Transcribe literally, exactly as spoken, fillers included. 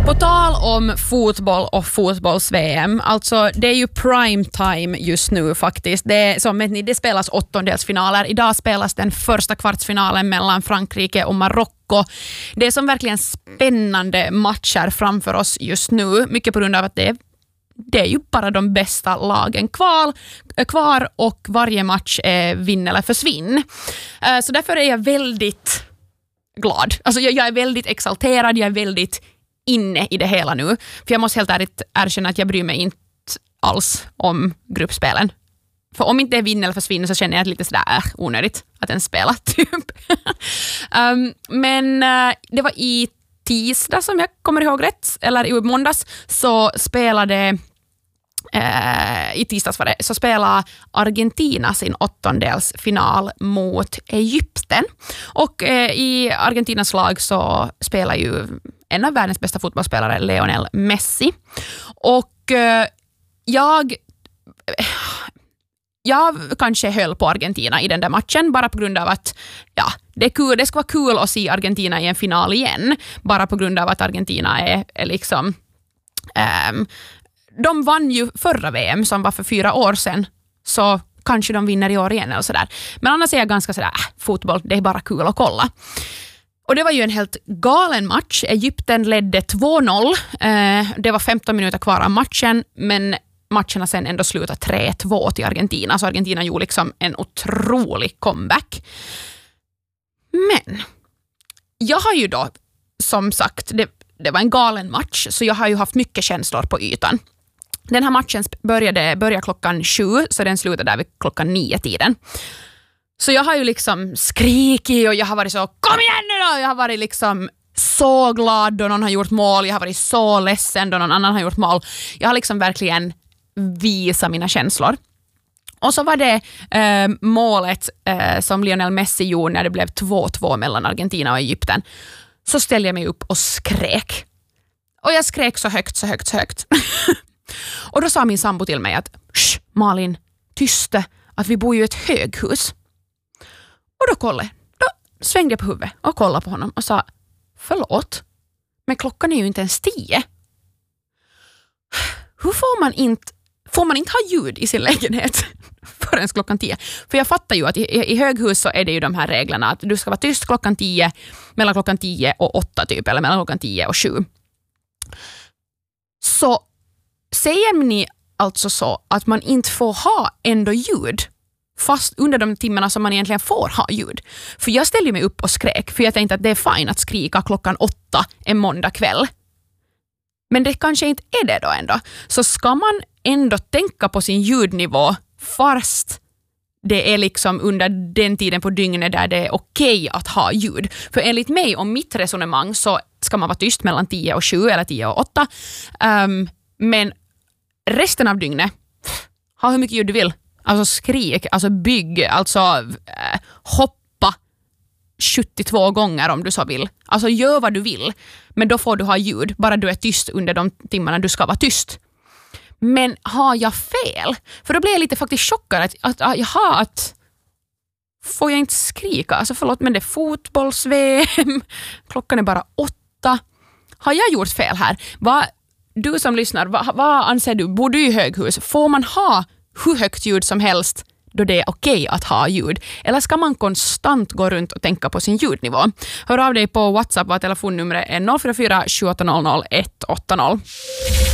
På tal om fotboll och fotbolls-V M, alltså det är ju prime time just nu faktiskt. Det, är, som vet ni, det spelas åttondelsfinaler. Idag spelas den första kvartsfinalen mellan Frankrike och Marocko. Det är som verkligen spännande matcher framför oss just nu. Mycket på grund av att det är Det är ju bara de bästa lagen kvar, kvar och varje match är vinn eller försvinn. Så därför är jag väldigt glad. Alltså jag, jag är väldigt exalterad, jag är väldigt inne i det hela nu. För jag måste helt ärligt erkänna att jag bryr mig inte alls om gruppspelen. För om inte det är vinn eller försvinn så känner jag att lite sådär äh, onödigt att den spelar typ. um, men uh, det var i tisdag som jag kommer ihåg rätt, eller i måndags så spelade eh, i tisdags var det, så spelade Argentina sin åttondelsfinal mot Egypten. Och eh, i Argentinas lag så spelar ju en av världens bästa fotbollsspelare, Lionel Messi. Och eh, jag Jag kanske höll på Argentina i den där matchen bara på grund av att ja, det, är kul, det ska vara kul att se Argentina i en final igen. Bara på grund av att Argentina är, är liksom... Um, de vann ju förra V M som var för fyra år sedan. Så kanske de vinner i år igen eller sådär. Men annars är jag ganska sådär, äh, fotboll, det är bara kul att kolla. Och det var ju en helt galen match. Egypten ledde två noll. Uh, det var femton minuter kvar av matchen, men matcherna sen ändå slutade tre två till Argentina. Så Argentina gjorde liksom en otrolig comeback. Men jag har ju då, som sagt, det, det var en galen match, så jag har ju haft mycket känslor på ytan. Den här matchen började, började klockan sju, så den slutade där vid klockan nio tiden. Så jag har ju liksom skrikit och jag har varit så, kom igen nu då! Jag har varit liksom så glad då någon har gjort mål. Jag har varit så ledsen då någon annan har gjort mål. Jag har liksom verkligen visa mina känslor. Och så var det eh, målet eh, som Lionel Messi gjorde när det blev två två mellan Argentina och Egypten. Så ställde jag mig upp och skrek. Och jag skrek så högt, så högt, så högt. Och då sa min sambo till mig att Shh, Malin, tyste, att vi bor ju i ett höghus. Och då kollade, då svängde jag på huvudet och kollade på honom och sa, förlåt, men klockan är ju inte ens tio. Hur får man inte Får man inte ha ljud i sin lägenhet förrän klockan tio? För jag fattar ju att i, i höghus så är det ju de här reglerna att du ska vara tyst klockan tio, mellan klockan tio och åtta typ, eller mellan klockan tio och sju. Så säger ni alltså så att man inte får ha ändå ljud fast under de timmarna som man egentligen får ha ljud? För jag ställde mig upp och skrek, för jag tänkte att det är fint att skrika klockan åtta en måndag kväll. Men det kanske inte är det då ändå. Så ska man ändå tänka på sin ljudnivå fast det är liksom under den tiden på dygnet där det är okej att ha ljud. För enligt mig och mitt resonemang så ska man vara tyst mellan tio och sju eller tio och åtta. Um, men resten av dygnet, ha hur mycket ljud du vill. Alltså skrik, alltså bygg, alltså uh, hoppa sjuttiotvå gånger om du så vill. Alltså gör vad du vill, men då får du ha ljud, bara du är tyst under de timmarna du ska vara tyst. Men har jag fel? För då blir jag lite faktiskt chockad att, att, att jaha, att får jag inte skrika? Alltså förlåt, men det är fotbolls-V M. Klockan är bara åtta. Har jag gjort fel här? Vad, du som lyssnar, vad, vad anser du? Bor du i höghus? Får man ha hur högt ljud som helst då det är okej att ha ljud? Eller ska man konstant gå runt och tänka på sin ljudnivå? Hör av dig på WhatsApp, var telefonnumret är noll fyra fyra sju åtta noll noll ett åtta noll.